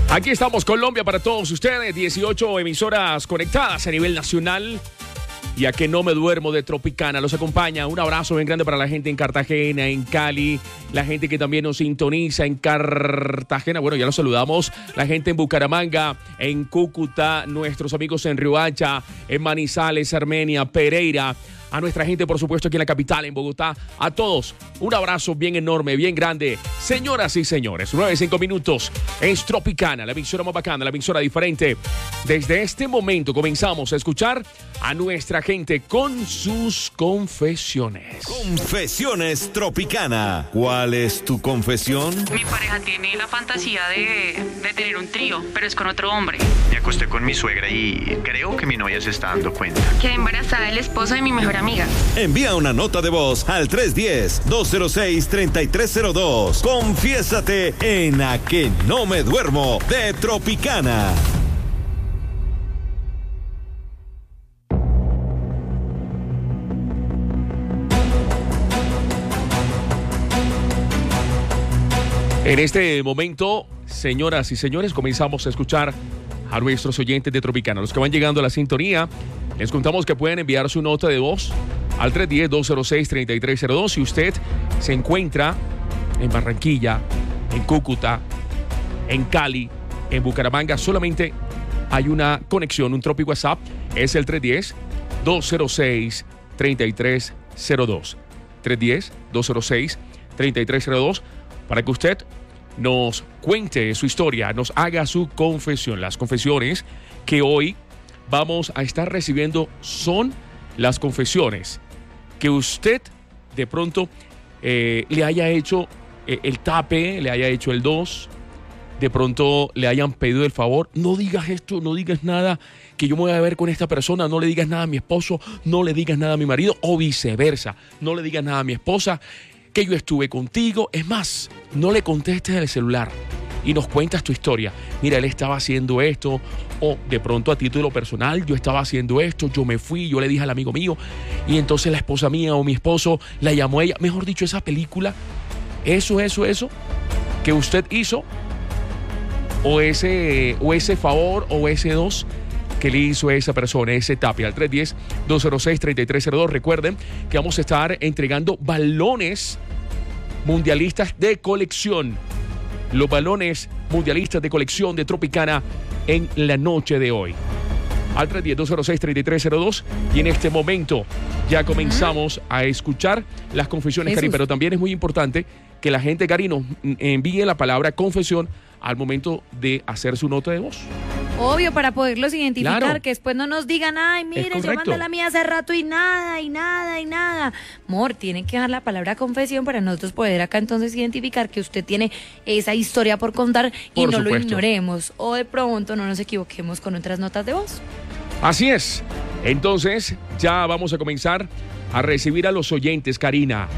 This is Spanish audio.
Aquí estamos, Colombia, para todos ustedes. 18 emisoras conectadas a nivel nacional. Y a que no me duermo de Tropicana los acompaña. Un abrazo bien grande para la gente en Cartagena, en Cali, la gente que también nos sintoniza en Cartagena. Bueno, ya los saludamos. La gente en Bucaramanga, en Cúcuta, nuestros amigos en Riohacha, en Manizales, Armenia, Pereira. A nuestra gente, por supuesto, aquí en la capital, en Bogotá. A todos, un abrazo bien enorme, bien grande. Señoras y señores, 9-5 minutos. Es Tropicana, la emisora más bacana, la emisora diferente. Desde este momento comenzamos a escuchar a nuestra gente con sus confesiones. Confesiones Tropicana. ¿Cuál es tu confesión? Mi pareja tiene la fantasía de tener un trío, pero es con otro hombre. Me acosté con mi suegra y creo que mi novia se está dando cuenta. Quedé embarazada del esposo de mi mejor amiga. Envía una nota de voz al 310-206-3302. Confiésate en A que no me duermo de Tropicana. En este momento, señoras y señores, comenzamos a escuchar a nuestros oyentes de Tropicana. Los que van llegando a la sintonía, les contamos que pueden enviar su nota de voz al 310-206-3302. Si usted se encuentra en Barranquilla, en Cúcuta, en Cali, en Bucaramanga, solamente hay una conexión, un Tropi WhatsApp. Es el 310-206-3302. 310-206-3302. Para que usted nos cuente su historia, nos haga su confesión. Las confesiones que hoy vamos a estar recibiendo son las confesiones que usted de pronto le haya hecho el tape, le haya hecho el 2, de pronto le hayan pedido el favor. No digas esto, no digas nada, que yo me voy a ver con esta persona, no le digas nada a mi esposo, no le digas nada a mi marido, o viceversa, no le digas nada a mi esposa, que yo estuve contigo. Es más, no le contestes el celular y nos cuentas tu historia. Mira, él estaba haciendo esto, o de pronto a título personal, yo estaba haciendo esto, yo me fui, yo le dije al amigo mío, y entonces la esposa mía o mi esposo la llamó a ella. Mejor dicho, esa película, eso que usted hizo, o ese favor, o ese 2 que le hizo esa persona, ese tape, al 310-206-3302. Recuerden que vamos a estar entregando balones mundialistas de colección. Los balones mundialistas de colección de Tropicana en la noche de hoy. Al 310-206-3302. Y en este momento ya comenzamos a escuchar las confesiones, Cari. Pero también es muy importante que la gente, Cari, nos envíe la palabra confesión al momento de hacer su nota de voz. Obvio, para poderlos identificar, claro, que después no nos digan, ay, mire, yo mandé la mía hace rato y nada. Amor, tienen que dejar la palabra confesión para nosotros poder acá entonces identificar que usted tiene esa historia por contar y por no supuesto. Lo ignoremos o de pronto no nos equivoquemos con otras notas de voz. Así es. Entonces, ya vamos a comenzar a recibir a los oyentes, Karina.